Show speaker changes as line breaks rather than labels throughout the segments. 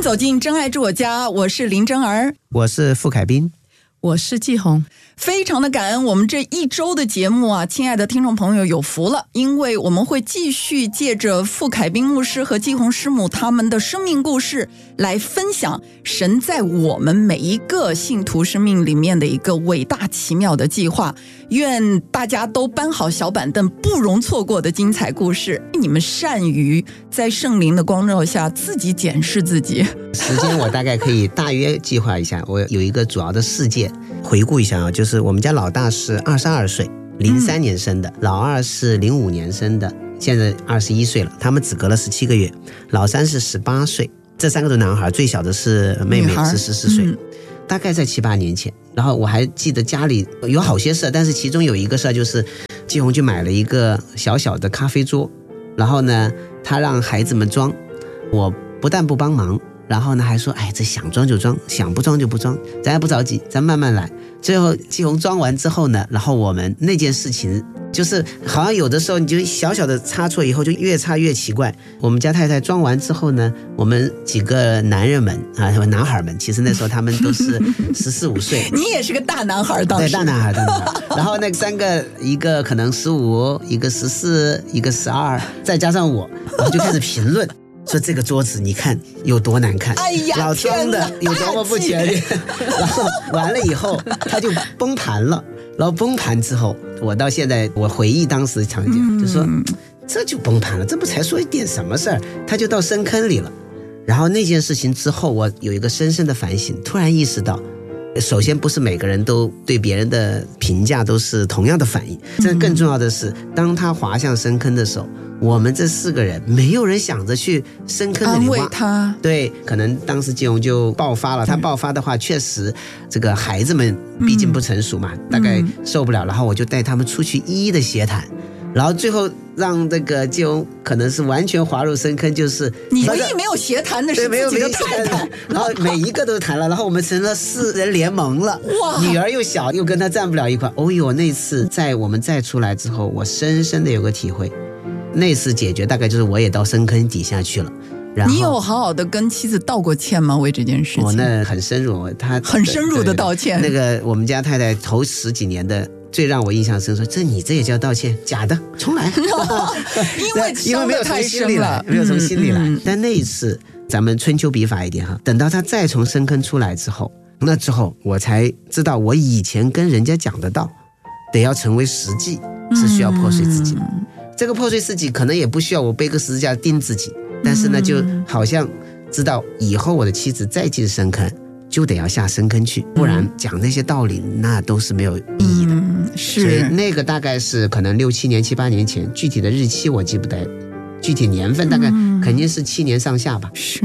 走进真爱住我家，我是林真儿，
我是傅凯斌，
我是季红。
非常的感恩我们这一周的节目啊，亲爱的听众朋友有福了，因为我们会继续借着傅凯斌牧师和季红师母他们的生命故事来分享神在我们每一个信徒生命里面的一个伟大奇妙的计划。愿大家都搬好小板凳，不容错过的精彩故事。你们善于在圣灵的光照下自己检视自己。
时间我大概可以大约计划一下，我有一个主要的事件回顾一下啊，就是我们家老大是22岁，03年生的，老二是05年生的，现在21岁了，他们只隔了17个月。老三是18岁，这3个都男孩，最小的是妹妹是14岁。大概在7、8年前，然后我还记得家里有好些事，但是其中有一个事就是季红去买了一个小小的咖啡桌，然后呢他让孩子们装，我不但不帮忙，然后呢还说这想装就装，想不装就不装，咱也不着急，咱慢慢来。最后季红装完之后呢，然后我们那件事情就是好像有的时候你就小小的差错以后就越差越奇怪。我们家太太装完之后呢，我们几个男人们男孩们，其实那时候他们都是14、15岁。
你也是个大男孩当时。
对，大男孩。然后那3个，一个可能15，一个14，一个12，再加上我就开始评论。说这个桌子你看有多难看，老装的有多么不全面。然后完了以后他就崩盘了，然后崩盘之后我到现在我回忆当时场景，就说这就崩盘了，这不才说一点什么事儿，他就到深坑里了。然后那件事情之后我有一个深深的反省，突然意识到首先不是每个人都对别人的评价都是同样的反应，这更重要的是当他滑向深坑的时候，我们这4个人没有人想着去深坑那里
安慰他。
对，可能当时季红就爆发了，他爆发的话确实这个孩子们毕竟不成熟嘛，大概受不了，然后我就带他们出去一一的协谈，然后最后让这个季红可能是完全滑入深坑，就是
你唯一没有协谈的是自己的太太，
然后每一个都谈了，然后我们成了4人联盟了。哇，女儿又小，又跟他站不了一块。哦呦，那次在我们再出来之后，我深深的有个体会，那次解决大概就是我也到深坑底下去了。然后
你有好好的跟妻子道过歉吗？为这件事情？
那很深入，他
很深入的道歉。
那个我们家太太头10几年的最让我印象深，说这也叫道歉？假的，重来。因为没有从心里来，没有从心里来。但那一次咱们春秋笔法一点哈，等到他再从深坑出来之后，那之后我才知道我以前跟人家讲的道得要成为实际，是需要破碎自己。这个破碎自己可能也不需要我背个十字架钉自己，但是呢就好像知道以后我的妻子再进深坑就得要下深坑去，不然讲那些道理那都是没有意义的。
是，
所以那个大概是可能6、7年、7、8年前，具体的日期我记不得，具体年份大概肯定是7年上下吧。
是。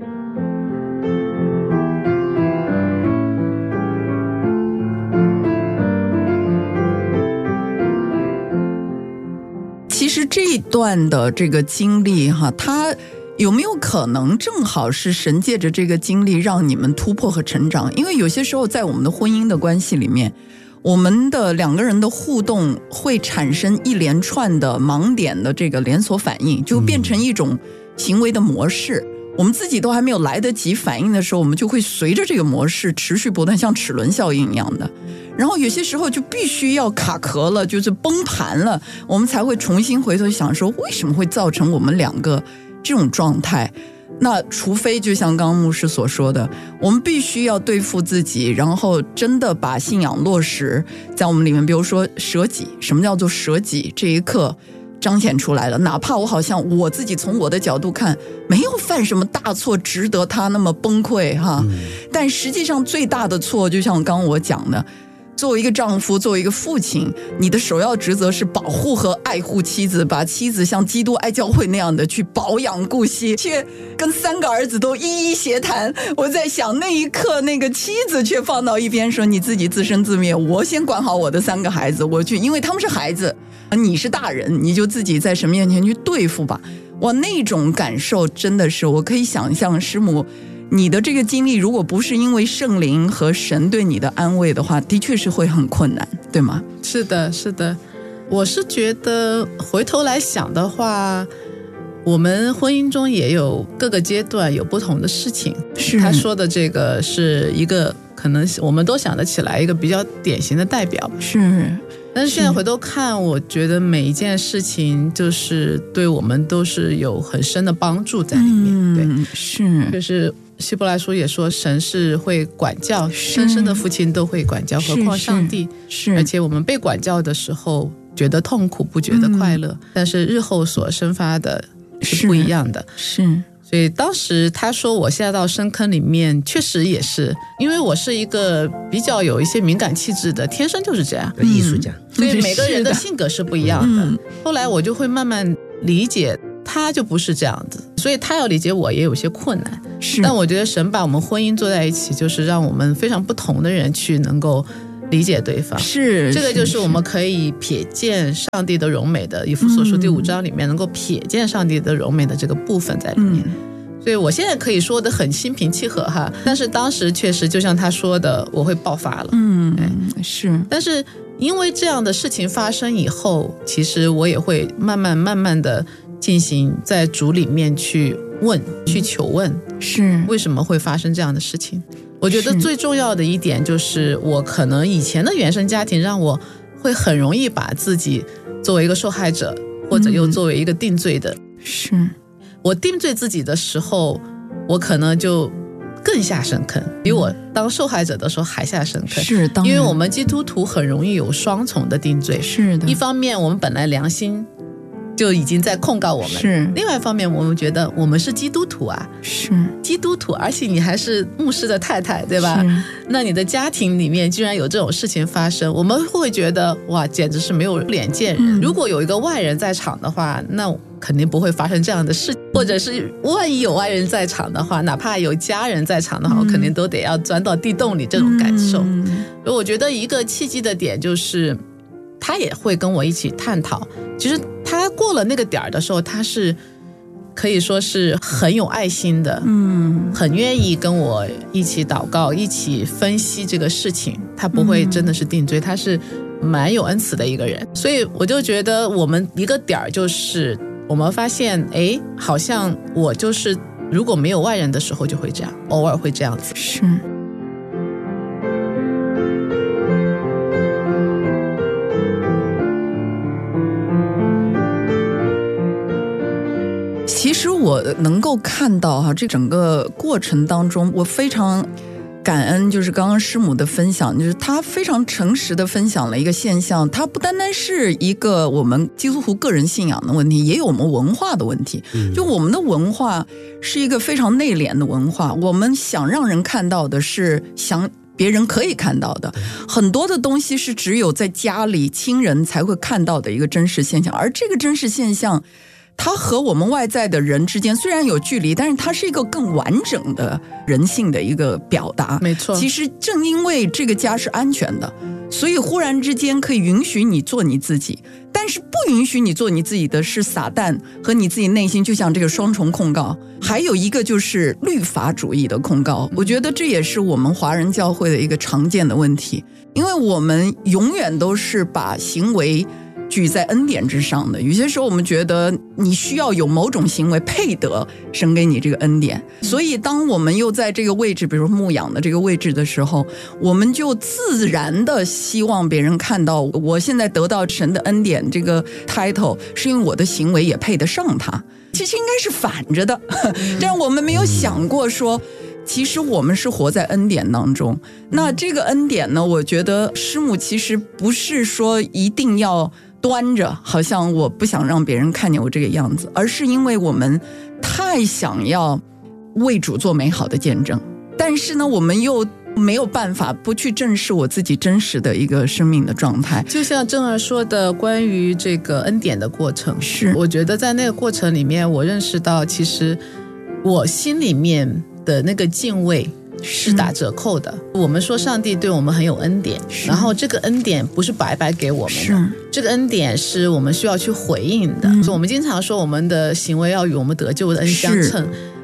其实这一段的这个经历哈，它有没有可能正好是神借着这个经历让你们突破和成长？因为有些时候在我们的婚姻的关系里面，我们的2个人的互动会产生一连串的盲点的这个连锁反应，就变成一种行为的模式。我们自己都还没有来得及反应的时候，我们就会随着这个模式持续不断，像齿轮效应一样的。然后有些时候就必须要卡壳了，就是崩盘了，我们才会重新回头想说，为什么会造成我们2个这种状态？那除非就像刚刚牧师所说的，我们必须要对付自己，然后真的把信仰落实在我们里面。比如说舍己，什么叫做舍己？这一刻彰显出来了，哪怕我好像我自己从我的角度看没有犯什么大错，值得他那么崩溃哈。但实际上最大的错，就像刚刚我讲的，作为一个丈夫，作为一个父亲，你的首要职责是保护和爱护妻子，把妻子像基督爱教会那样的去保养顾惜，却跟3个儿子都一一协谈。我在想那一刻，那个妻子却放到一边说，你自己自生自灭，我先管好我的3个孩子，我去，因为他们是孩子，你是大人，你就自己在神面前去对付吧。哇，那种感受真的是我可以想象，师母你的这个经历如果不是因为圣灵和神对你的安慰的话，的确是会很困难，对吗？
是的，是的。我是觉得回头来想的话， 我们婚姻中也有各个阶段有不同的事情。
是
他说的这个是一个可能我们都想得起来一个比较典型的代表。
是，
但是现在回头看，我觉得每一件事情就是对我们都是有很深的帮助在里面。对，
是，
就是希伯来书也说神是会管教，生身的父亲都会管教，何况上帝。
是，
而且我们被管教的时候觉得痛苦不觉得快乐，但是日后所生发的是不一样的。
是，
所以当时他说我下到深坑里面，确实也是因为我是一个比较有一些敏感气质的，天生就是这样，
艺术家，
所以每个人的性格是不一样的。后来我就会慢慢理解他就不是这样子，所以他要理解我也有些困难。
是，
但我觉得神把我们婚姻坐在一起，就是让我们非常不同的人去能够理解对方。
是，
这个就是我们可以瞥见上帝的荣美的，以弗所书第5章里面能够瞥见上帝的荣美的这个部分在里面。所以我现在可以说的很心平气和哈，但是当时确实就像他说的，我会爆发了。
是。
但是因为这样的事情发生以后，其实我也会慢慢的进行在主里面去问，去求问，
是
为什么会发生这样的事情。我觉得最重要的一点就是我可能以前的原生家庭让我会很容易把自己作为一个受害者，或者又作为一个定罪的。
是，
我定罪自己的时候，我可能就更下深坑，比我当受害者的时候还下深坑。
是，当然，
因为我们基督徒很容易有双重的定罪。
是的，
一方面我们本来良心就已经在控告我们，
是，
另外一方面我们觉得我们是基督徒啊，
是
基督徒，而且你还是牧师的太太，对吧？那你的家庭里面居然有这种事情发生，我们会觉得哇，简直是没有脸见人。如果有一个外人在场的话，那肯定不会发生这样的事，或者是万一有外人在场的话，哪怕有家人在场的话，我肯定都得要钻到地洞里，这种感受。所以我觉得一个契机的点就是他也会跟我一起探讨，其实他过了那个点儿的时候，他是可以说是很有爱心的，很愿意跟我一起祷告，一起分析这个事情，他不会真的是定罪，他是蛮有恩慈的一个人。所以我就觉得我们一个点儿就是我们发现，哎，好像我就是如果没有外人的时候就会这样，偶尔会这样子。
是。其实我能够看到哈，这整个过程当中，我非常感恩，就是刚刚师母的分享，就是她非常诚实的分享了一个现象，它不单单是一个我们基督徒个人信仰的问题，也有我们文化的问题。就我们的文化是一个非常内敛的文化，我们想让人看到的是想别人可以看到的，很多的东西是只有在家里亲人才会看到的一个真实现象，而这个真实现象它和我们外在的人之间虽然有距离，但是它是一个更完整的人性的一个表达。
没错，
其实正因为这个家是安全的，所以忽然之间可以允许你做你自己，但是不允许你做你自己的是撒旦和你自己内心，就像这个双重控告。还有一个就是律法主义的控告，我觉得这也是我们华人教会的一个常见的问题，因为我们永远都是把行为举在恩典之上的，有些时候我们觉得你需要有某种行为配得神给你这个恩典，所以当我们又在这个位置，比如说牧养的这个位置的时候，我们就自然的希望别人看到我现在得到神的恩典这个 title 是因为我的行为也配得上它，其实应该是反着的，但我们没有想过说其实我们是活在恩典当中。那这个恩典呢，我觉得师母其实不是说一定要端着，好像我不想让别人看见我这个样子，而是因为我们太想要为主做美好的见证，但是呢，我们又没有办法不去正视我自己真实的一个生命的状态。
就像正儿说的关于这个恩典的过程，
是
我觉得在那个过程里面，我认识到其实我心里面的那个敬畏是打折扣的。我们说上帝对我们很有恩典，然后这个恩典不是白白给我们的，这个恩典是我们需要去回应的。所以我们经常说我们的行为要与我们得救的恩相称，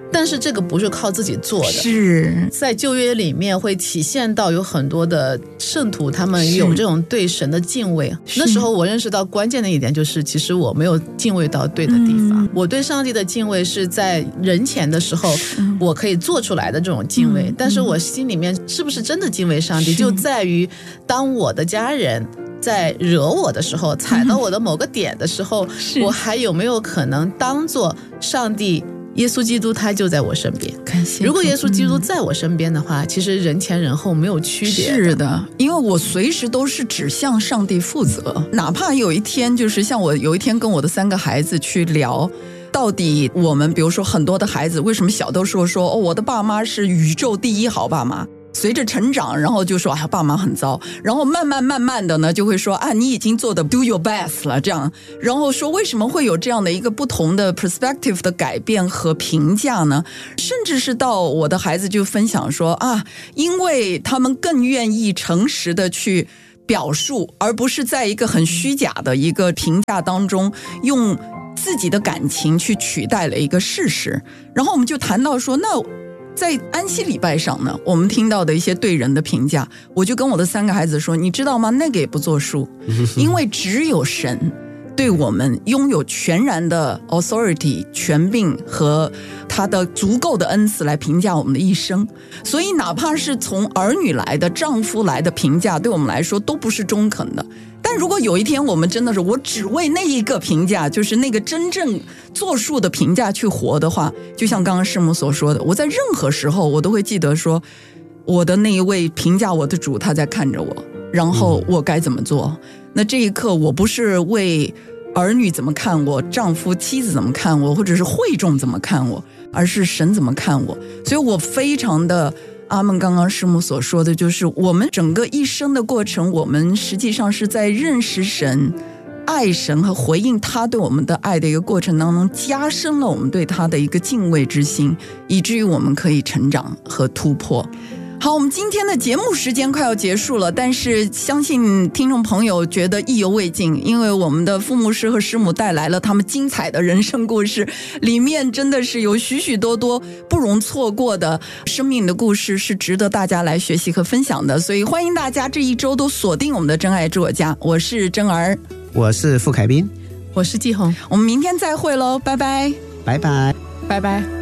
但是这个不是靠自己做的，
是
在旧约里面会体现到有很多的圣徒他们有这种对神的敬畏。那时候我认识到关键的一点就是其实我没有敬畏到对的地方，我对上帝的敬畏是在人前的时候我可以做出来的这种敬畏，但是我心里面是不是真的敬畏上帝，就在于当我的家人在惹我的时候，踩到我的某个点的时候，我还有没有可能当作上帝耶稣基督他就在我身边。如果耶稣基督在我身边的话，其实人前人后没有区别。
是的，因为我随时都是指向上帝负责，哪怕有一天就是像我有一天跟我的3个孩子去聊，到底我们比如说很多的孩子为什么小的时候说我的爸妈是宇宙第一好爸妈，随着成长然后就说爸妈很糟，然后慢慢的呢就会说你已经做的 do your best 了这样，然后说为什么会有这样的一个不同的 perspective 的改变和评价呢？甚至是到我的孩子就分享说因为他们更愿意诚实的去表述，而不是在一个很虚假的一个评价当中用自己的感情去取代了一个事实。然后我们就谈到说，那在安息礼拜上呢，我们听到的一些对人的评价，我就跟我的3个孩子说，你知道吗？那个也不作数，因为只有神对我们拥有全然的 authority 权柄和他的足够的恩赐来评价我们的一生，所以哪怕是从儿女来的丈夫来的评价，对我们来说都不是中肯的。但如果有一天我们真的是我只为那一个评价，就是那个真正作数的评价去活的话，就像刚刚师母所说的，我在任何时候我都会记得说，我的那一位评价我的主他在看着我，然后我该怎么做。那这一刻我不是为儿女怎么看我，丈夫妻子怎么看我，或者是会众怎么看我，而是神怎么看我。所以我非常的阿们刚刚师母所说的，就是我们整个一生的过程，我们实际上是在认识神、爱神和回应他对我们的爱的一个过程当中，加深了我们对他的一个敬畏之心，以至于我们可以成长和突破。好，我们今天的节目时间快要结束了，但是相信听众朋友觉得意犹未尽，因为我们的父牧师和师母带来了他们精彩的人生故事，里面真的是有许许多多不容错过的生命的故事，是值得大家来学习和分享的。所以欢迎大家这一周都锁定我们的真爱住我家，我是真儿，
我是傅凯斌，
我是季红，
我们明天再会喽，拜拜，
拜拜，
拜拜。